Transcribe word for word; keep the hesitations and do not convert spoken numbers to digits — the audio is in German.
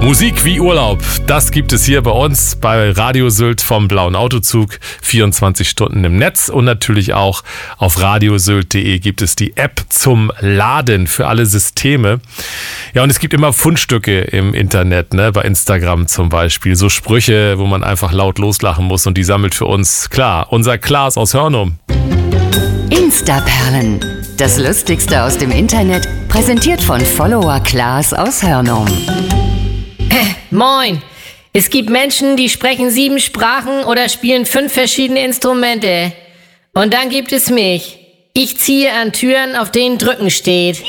Musik wie Urlaub, das gibt es hier bei uns bei Radio Sylt vom Blauen Autozug, vierundzwanzig Stunden im Netz und natürlich auch auf radiosylt punkt de gibt es die App zum Laden für alle Systeme. Ja, und es gibt immer Fundstücke im Internet, ne, bei Instagram zum Beispiel, so Sprüche, wo man einfach laut loslachen muss und die sammelt für uns, klar, unser Klaas aus Hörnum. Instaperlen, das Lustigste aus dem Internet, präsentiert von Follower Klaas aus Hörnum. Moin! Es gibt Menschen, die sprechen sieben Sprachen oder spielen fünf verschiedene Instrumente. Und dann gibt es mich. Ich ziehe an Türen, auf denen Drücken steht.